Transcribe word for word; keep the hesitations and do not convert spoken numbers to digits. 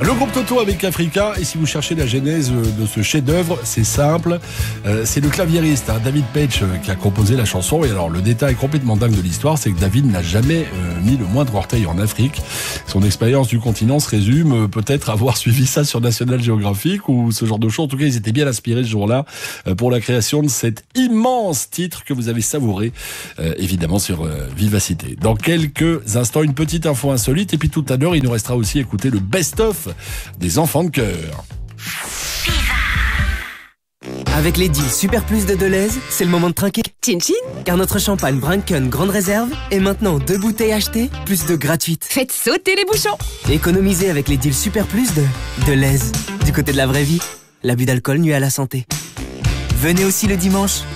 Le groupe Toto avec Africa, et si vous cherchez la genèse de ce chef-d'œuvre, c'est simple, euh, c'est le claviériste hein, David Paich euh, qui a composé la chanson. Et alors le détail complètement dingue de l'histoire, c'est que David n'a jamais euh, mis le moindre orteil en Afrique. Son expérience du continent se résume euh, peut-être à avoir suivi ça sur National Geographic ou ce genre de choses. En tout cas, ils étaient bien inspirés ce jour-là euh, pour la création de cet immense titre que vous avez savouré, euh, évidemment sur euh, Vivacité. Dans quelques instants, une petite info insolite, et puis tout à l'heure, il nous restera aussi à écouter le best-of des enfants de cœur. Avec les deals Super Plus de Deleuze, c'est le moment de trinquer. Chin chin. Car notre champagne Branken Grande Réserve est maintenant deux bouteilles achetées, plus deux gratuites. Faites sauter les bouchons. Économisez avec les deals Super Plus de Deleuze. Du côté de la vraie vie, l'abus d'alcool nuit à la santé. Venez aussi le dimanche.